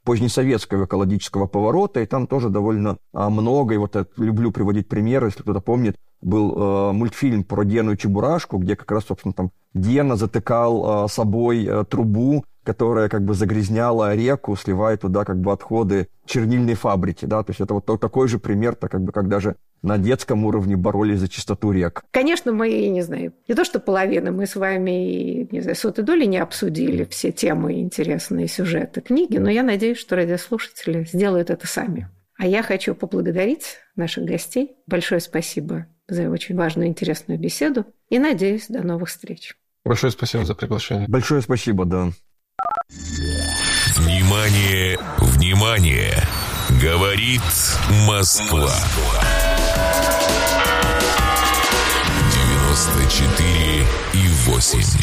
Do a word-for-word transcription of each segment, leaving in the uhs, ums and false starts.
позднесоветского экологического поворота, и там тоже довольно а, много, и вот я люблю приводить примеры, если кто-то помнит, был э, мультфильм про Дену и Чебурашку, где как раз, собственно, там Гена затыкал э, собой э, трубу, которая как бы загрязняла реку, сливая туда как бы отходы чернильной фабрики, да, то есть это вот такой же пример, так как бы, когда же на детском уровне боролись за чистоту рек. Конечно, мы, не знаю, не то что половина, мы с вами, не знаю, сотой доли не обсудили все темы, интересные сюжеты книги, но я надеюсь, что радиослушатели сделают это сами. А я хочу поблагодарить наших гостей. Большое спасибо за очень важную и интересную беседу. И надеюсь, до новых встреч. Большое спасибо за приглашение. Большое спасибо, да. Внимание, внимание! Говорит Москва. девяносто четыре и восемь.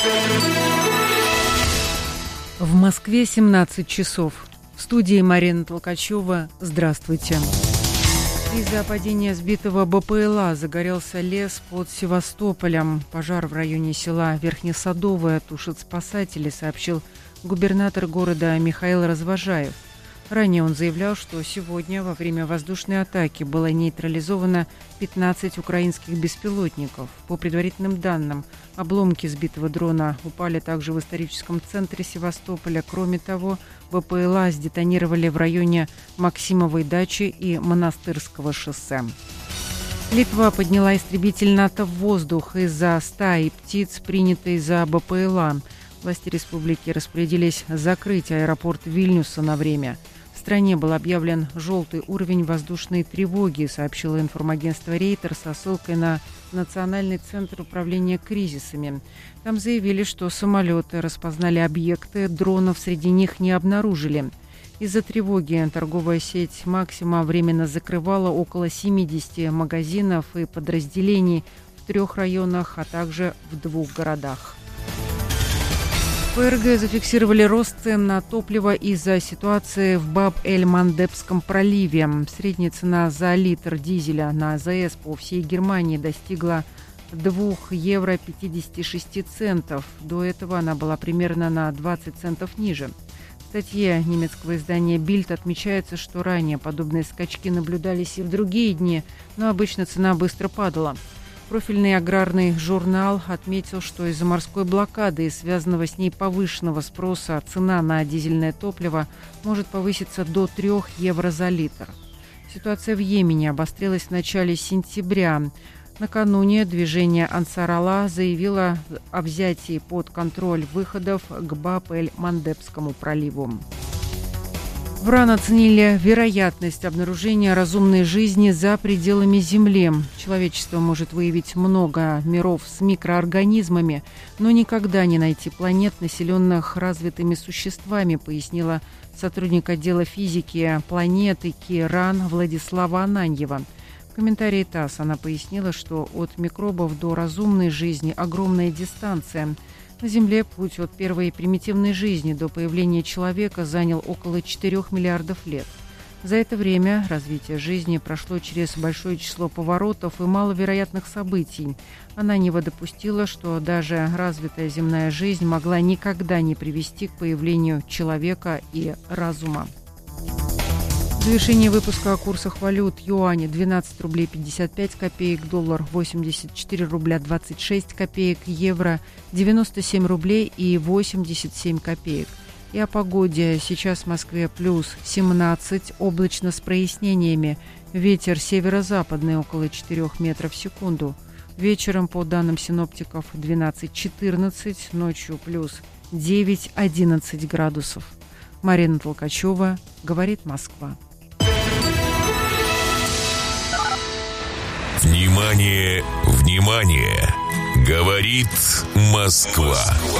В Москве семнадцать часов. В студии Марина Толкачева. Здравствуйте. Из-за падения сбитого БПЛА загорелся лес под Севастополем. Пожар в районе села Верхнесадовое тушат спасатели, сообщил губернатор города Михаил Развожаев. Ранее он заявлял, что сегодня во время воздушной атаки было нейтрализовано пятнадцать украинских беспилотников. По предварительным данным, обломки сбитого дрона упали также в историческом центре Севастополя. Кроме того, БПЛА сдетонировали в районе Максимовой дачи и Монастырского шоссе. Литва подняла истребитель НАТО в воздух из-за стаи птиц, принятой за БПЛА. Власти республики распорядились закрыть аэропорт Вильнюса на время. В стране был объявлен желтый уровень воздушной тревоги, сообщило информагентство Рейтер со ссылкой на Национальный центр управления кризисами. Там заявили, что самолеты распознали объекты, дронов среди них не обнаружили. Из-за тревоги торговая сеть «Максима» временно закрывала около семидесяти магазинов и подразделений в трех районах, а также в двух городах. ФРГ зафиксировали рост цен на топливо из-за ситуации в Баб-эль-Мандебском проливе. Средняя цена за литр дизеля на АЗС по всей Германии достигла два евро пятьдесят шесть центов. До этого она была примерно на двадцать центов ниже. В статье немецкого издания «Бильд» отмечается, что ранее подобные скачки наблюдались и в другие дни, но обычно цена быстро падала. Профильный аграрный журнал отметил, что из-за морской блокады и связанного с ней повышенного спроса цена на дизельное топливо может повыситься до трёх евро за литр. Ситуация в Йемене обострилась в начале сентября. Накануне движение Ансар Аллах заявило о взятии под контроль выходов к Баб-эль-Мандебскому проливу. В РАН оценили вероятность обнаружения разумной жизни за пределами Земли. Человечество может выявить много миров с микроорганизмами, но никогда не найти планет, населенных развитыми существами, пояснила сотрудник отдела физики планеты КИ-РАН Владислава Ананьева. В комментарии ТАСС она пояснила, что от микробов до разумной жизни огромная дистанция. На Земле путь от первой примитивной жизни до появления человека занял около четырёх миллиардов лет. За это время развитие жизни прошло через большое число поворотов и маловероятных событий. Ананьева допустила, что даже развитая земная жизнь могла никогда не привести к появлению человека и разума. В завершении выпуска о курсах валют: юань двенадцать рублей пятьдесят пять копеек, доллар восемьдесят четыре рубля двадцать шесть копеек, евро девяносто семь рублей и восемьдесят семь копеек. И о погоде. Сейчас в Москве плюс семнадцать, облачно с прояснениями. Ветер северо-западный около четырёх метров в секунду. Вечером, по данным синоптиков, двенадцать-четырнадцать, ночью плюс девять-одиннадцать градусов. Марина Толкачева, говорит Москва. Внимание, внимание! Говорит Москва.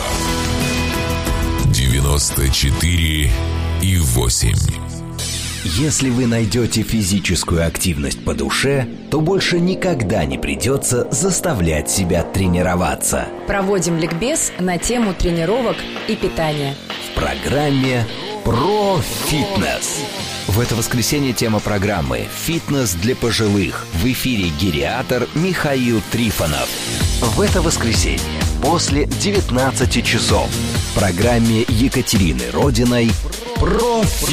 девяносто четыре и восемь. Если вы найдете физическую активность по душе, то больше никогда не придется заставлять себя тренироваться. Проводим ликбез на тему тренировок и питания. В программе «Про фитнес». В это воскресенье тема программы «Фитнес для пожилых». В эфире гериатр Михаил Трифонов. В это воскресенье после девятнадцати часов в программе Екатерины Родиной «Про фитнес».